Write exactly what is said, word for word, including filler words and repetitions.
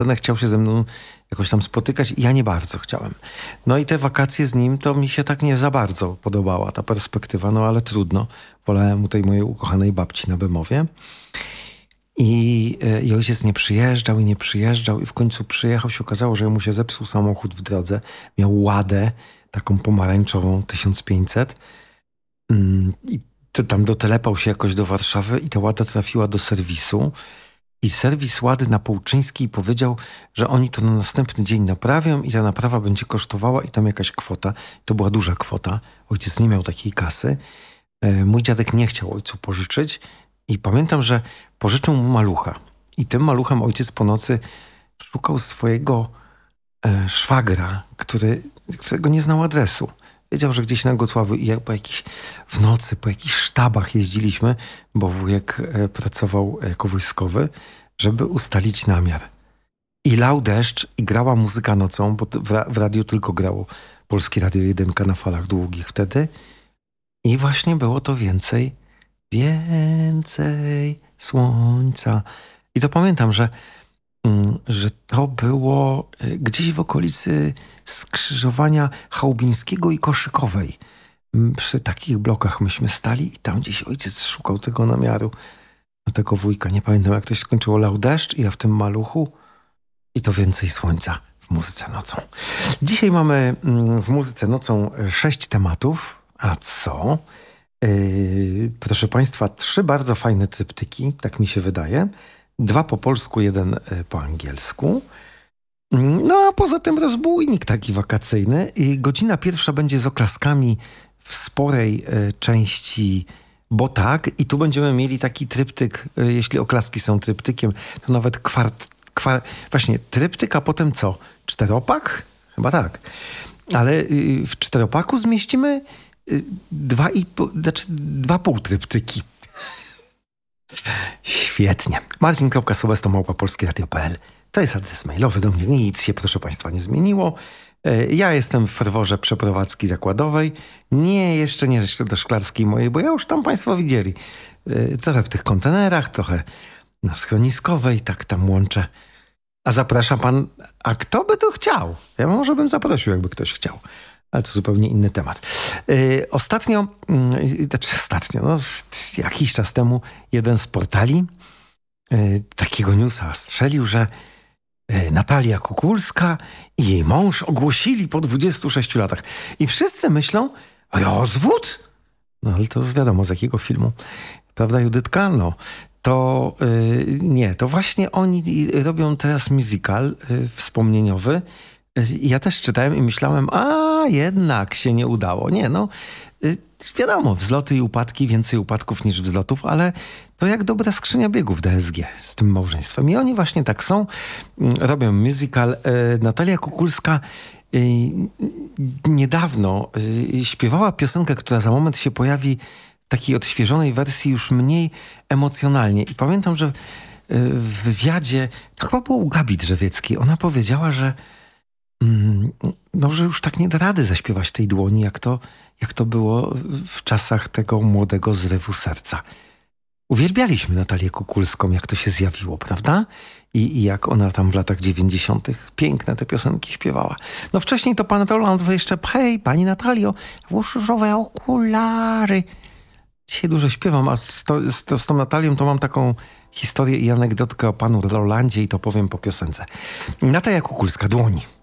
One chciał się ze mną jakoś tam spotykać i ja nie bardzo chciałem. No i te wakacje z nim to mi się tak nie za bardzo podobała ta perspektywa, no ale trudno. Wolałem u tej mojej ukochanej babci na Bemowie. I, I ojciec nie przyjeżdżał i nie przyjeżdżał i w końcu przyjechał. Się okazało, że mu się zepsuł samochód w drodze. Miał Ładę, taką pomarańczową tysiąc pięćset. I to tam dotelepał się jakoś do Warszawy i ta Łada trafiła do serwisu. I serwis Łady na Połczyńskiej powiedział, że oni to na następny dzień naprawią i ta naprawa będzie kosztowała i tam jakaś kwota. To była duża kwota. Ojciec nie miał takiej kasy. Mój dziadek nie chciał ojcu pożyczyć i pamiętam, że pożyczył mu malucha. I tym maluchem ojciec po nocy szukał swojego e, szwagra, który, którego nie znał adresu. Wiedział, że gdzieś na Gocławiu i jak po jakiś, w nocy po jakichś sztabach jeździliśmy, bo wujek e, pracował jako wojskowy, żeby ustalić namiar. I lał deszcz i grała muzyka nocą, bo w, ra, w radiu tylko grało Polskie Radio Jedynka na falach długich wtedy. I właśnie było to więcej, więcej słońca. I to pamiętam, że, że to było gdzieś w okolicy skrzyżowania Chałubińskiego i Koszykowej. Przy takich blokach myśmy stali i tam gdzieś ojciec szukał tego namiaru do tego wujka. Nie pamiętam, jak to się skończyło. Lał deszcz i ja w tym maluchu i to więcej słońca w muzyce nocą. Dzisiaj mamy w muzyce nocą sześć tematów. A co? Yy, proszę Państwa, trzy bardzo fajne tryptyki, tak mi się wydaje. Dwa po polsku, jeden y, po angielsku. No a poza tym rozbójnik taki wakacyjny. I godzina pierwsza będzie z oklaskami w sporej y, części, bo tak. I tu będziemy mieli taki tryptyk, y, jeśli oklaski są tryptykiem, to nawet kwart, kwart, właśnie tryptyk, a potem co? Czteropak? Chyba tak. Ale y, w czteropaku zmieścimy Dwa i pół, znaczy dwa pół tryptyki. Świetnie. marcin kropka sobesto małpa polskie radio kropka p l. To jest adres mailowy do mnie. Nic się, proszę Państwa, nie zmieniło. Ja jestem w ferworze przeprowadzki zakładowej. Nie, jeszcze nie jeszcze do szklarskiej mojej, bo ja już tam Państwo widzieli. Trochę w tych kontenerach, trochę na schroniskowej, tak tam łączę. A zaprasza Pan, a kto by to chciał? Ja może bym zaprosił, jakby ktoś chciał. Ale to zupełnie inny temat. Yy, ostatnio, yy, znaczy ostatnio, no, jakiś czas temu jeden z portali yy, takiego newsa strzelił, że yy, Natalia Kukulska i jej mąż ogłosili po dwudziestu sześciu latach. I wszyscy myślą, rozwód? No ale to wiadomo z jakiego filmu. Prawda, Judytka? No. To yy, nie, to właśnie oni robią teraz musical yy, wspomnieniowy. Ja też czytałem i myślałem, a jednak się nie udało. Nie, no wiadomo, wzloty i upadki, więcej upadków niż wzlotów, ale to jak dobra skrzynia biegów D S G z tym małżeństwem. I oni właśnie tak są, robią musical. Natalia Kukulska niedawno śpiewała piosenkę, która za moment się pojawi w takiej odświeżonej wersji, już mniej emocjonalnie. I pamiętam, że w wywiadzie, to chyba było u Gabi Drzewieckiej, ona powiedziała, że no, że już tak nie da rady zaśpiewać tej dłoni, jak to, jak to było w czasach tego młodego zrywu serca. Uwielbialiśmy Natalię Kukulską, jak to się zjawiło, prawda? I, i jak ona tam w latach dziewięćdziesiątych piękne te piosenki śpiewała. No wcześniej to pan Roland jeszcze, hej, pani Natalio, włóż różowe okulary. Dzisiaj dużo śpiewam, a z, to, z, to, z tą Natalią to mam taką historię i anegdotkę o panu Rolandzie i to powiem po piosence. Natalia Kukulska, Dłoni.